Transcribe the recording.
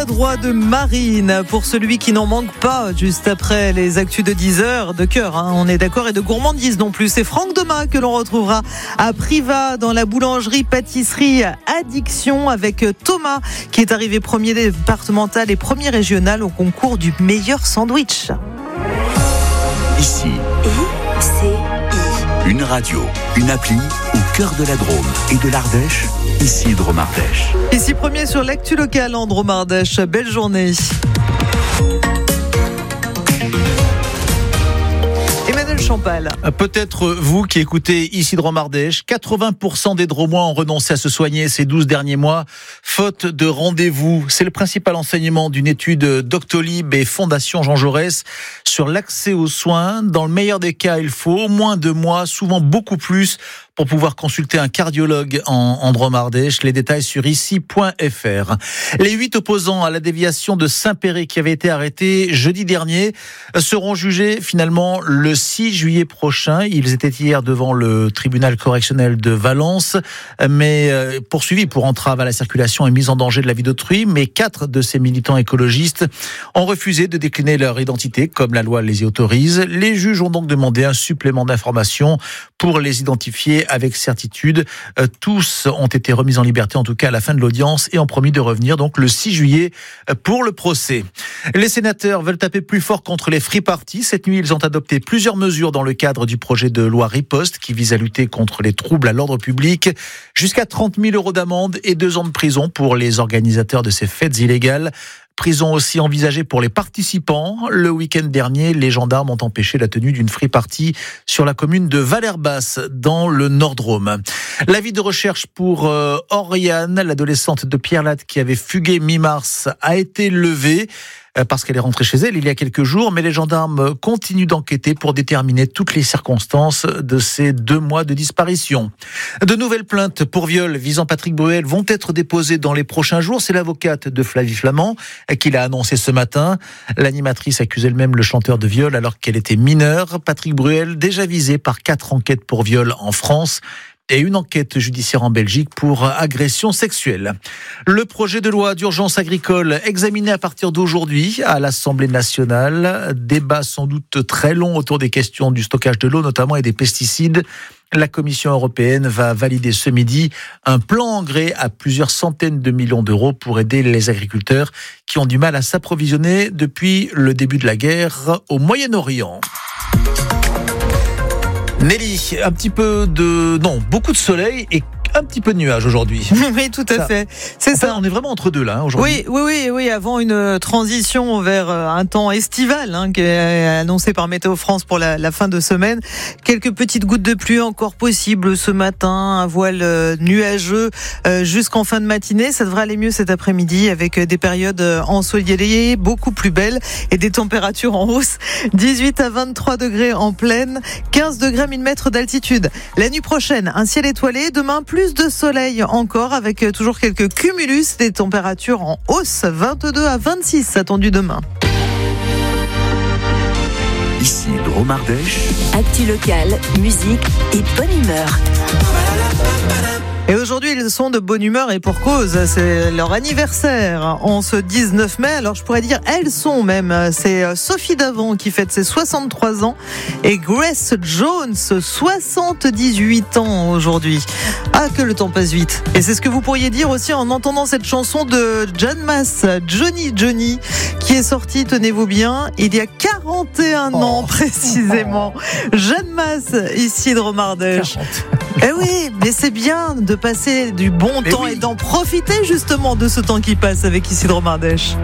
droit de Marine pour celui qui n'en manque pas juste après les actus de 10h de cœur, on est d'accord, et de gourmandise non plus. C'est Franck Demain que l'on retrouvera à Privas dans la boulangerie pâtisserie Addiction avec Thomas qui est arrivé premier départemental et premier régional au concours du meilleur sandwich. Ici, une radio, une appli au cœur de la Drôme et de l'Ardèche, ici Drôme-Ardèche. Ici premier sur l'actu locale en Drôme-Ardèche. Belle journée. Champal. Peut-être vous qui écoutez ici Drôme-Ardèche, 80% des Drômois ont renoncé à se soigner ces 12 derniers mois, faute de rendez-vous. C'est le principal enseignement d'une étude Doctolib et Fondation Jean Jaurès sur l'accès aux soins. Dans le meilleur des cas, il faut au moins 2 mois, souvent beaucoup plus, pour pouvoir consulter un cardiologue en Drôme-Ardèche. Les détails sur ici.fr. Les 8 opposants à la déviation de Saint-Péray qui avaient été arrêtés jeudi dernier seront jugés finalement le 6 juillet prochain. Ils étaient hier devant le tribunal correctionnel de Valence, mais poursuivis pour entrave à la circulation et mise en danger de la vie d'autrui. Mais 4 de ces militants écologistes ont refusé de décliner leur identité, comme la loi les y autorise. Les juges ont donc demandé un supplément d'informations pour les identifier avec certitude. Tous ont été remis en liberté, en tout cas à la fin de l'audience, et ont promis de revenir donc le 6 juillet pour le procès. Les sénateurs veulent taper plus fort contre les free parties. Cette nuit, ils ont adopté plusieurs mesures dans le cadre du projet de loi Riposte qui vise à lutter contre les troubles à l'ordre public. Jusqu'à 30 000 € d'amende et 2 ans de prison pour les organisateurs de ces fêtes illégales. Prison aussi envisagée pour les participants. Le week-end dernier, les gendarmes ont empêché la tenue d'une free party sur la commune de Valère-Basse, dans le Nord-Drôme. L'avis de recherche pour Oriane, l'adolescente de Pierre-Latte qui avait fugué mi-mars, a été levé parce qu'elle est rentrée chez elle il y a quelques jours, mais les gendarmes continuent d'enquêter pour déterminer toutes les circonstances de ces 2 mois de disparition. De nouvelles plaintes pour viol visant Patrick Bruel vont être déposées dans les prochains jours. C'est l'avocate de Flavie Flament qui l'a annoncé ce matin. L'animatrice accuse elle-même le chanteur de viol alors qu'elle était mineure. Patrick Bruel, déjà visé par 4 enquêtes pour viol en France et une enquête judiciaire en Belgique pour agression sexuelle. Le projet de loi d'urgence agricole examiné à partir d'aujourd'hui à l'Assemblée nationale. Débat sans doute très long autour des questions du stockage de l'eau notamment et des pesticides. La Commission européenne va valider ce midi un plan engrais à plusieurs centaines de millions d'euros pour aider les agriculteurs qui ont du mal à s'approvisionner depuis le début de la guerre au Moyen-Orient. Nelly, beaucoup de soleil et un petit peu de nuages aujourd'hui. Oui, tout à fait. C'est ça. On est vraiment entre deux là aujourd'hui. Oui. Avant une transition vers un temps estival qui est annoncé par Météo France pour la fin de semaine. Quelques petites gouttes de pluie encore possibles ce matin, un voile nuageux jusqu'en fin de matinée. Ça devrait aller mieux cet après-midi avec des périodes ensoleillées beaucoup plus belles et des températures en hausse. 18 à 23 degrés en plaine, 15 degrés à 1000 mètres d'altitude. La nuit prochaine, un ciel étoilé. Demain, plus de soleil encore avec toujours quelques cumulus, des températures en hausse, 22 à 26 attendues demain. Ici Drôme-Ardèche. Actu locale, musique et bonne humeur. Et aujourd'hui, ils sont de bonne humeur et pour cause, c'est leur anniversaire en ce 19 mai. Alors je pourrais dire, elles sont même. C'est Sophie Davant qui fête ses 63 ans et Grace Jones, 78 ans aujourd'hui. Ah, que le temps passe vite. Et c'est ce que vous pourriez dire aussi en entendant cette chanson de John Masse, Johnny, qui est sortie, tenez-vous bien, il y a 41 ans précisément. John Masse, ici Drôme-Ardèche. Eh oui, mais c'est bien de passer du bon temps et d'en profiter justement de ce temps qui passe avec ici Drôme-Ardèche.